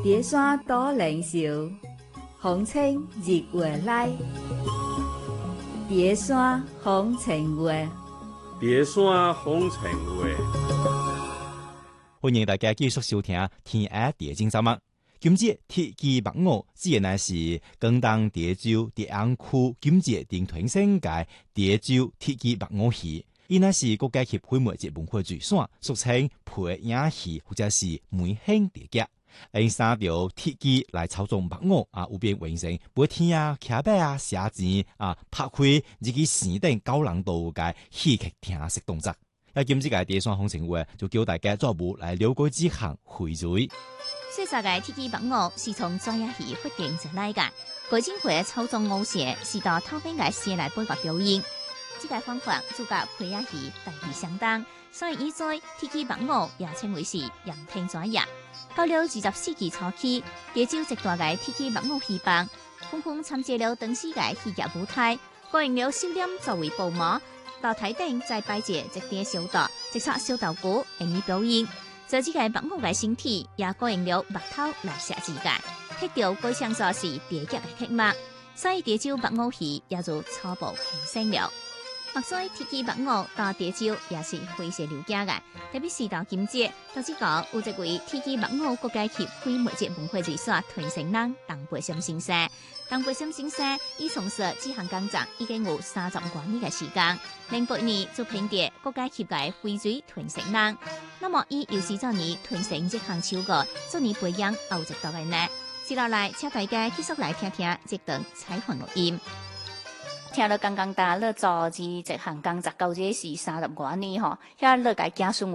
蝶山多靈秀，風清日月來。蝶山風情月， 蝶山風情月。 歡迎大家繼續收聽《天涯蝶經》節目。今節鐵騎白鵝，自然乃是廣東蝶州蝶安區今節定屯省嘅蝶州鐵騎白鵝戲，伊乃是國家級非物質文化遺產，俗稱皮影戲或者是梅興蝶劇。因三條鐵騎來操縱白鵝有變完成飛天啊、騎馬啊、射箭拍開以及線等高難度嘅戲劇聽識動作。今次嘅蝶山風情月就叫大家做步來了解這項薈萃。 細細嘅鐵騎白鵝是從專業戲發展出來嘅，改進會操縱鵝蛇是到偷邊嘅蛇來配合表演。這個方法做甲皮影戲大異相當，所以現在鐵騎白鵝也稱為是人體專業。到了20世紀初期，蝶州一大嘅鐵騎白鵝戲班，紛紛參加了當時嘅戲劇舞台，雇用了秀臉作為布幕，到台頂再擺設一碟小道，即插小道具用於表演。做這個白鵝嘅身體也雇用了木頭來設計嘅，貼掉改唱作是蝶劇嘅題目，所以蝶州白鵝戲也就初步形成了。所以鐵騎白鵝到蝶州也是非常了解嘅，特別是到今節，到這個有一位鐵騎白鵝國家級非物質文化遺產傳承人鄧培森先生。鄧培森先生已從事這項工作已經有30多年嘅時間，08年就評定國家級嘅非遺傳承人。那麼伊又是怎樣傳承這項手藝，怎樣培養後一代嘅呢？接落來，請大家繼續來聽聽這段採訪錄音。聽了剛剛大家做這項工作，到這是30多年吼，遐你家家孫